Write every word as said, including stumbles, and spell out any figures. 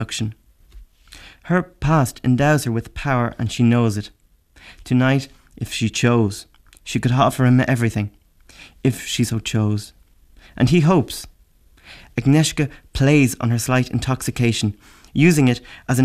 seduction. Her past endows her with power and she knows it. Tonight, if she chose, she could offer him everything, if she so chose. And he hopes. Agnieszka plays on her slight intoxication, using it as an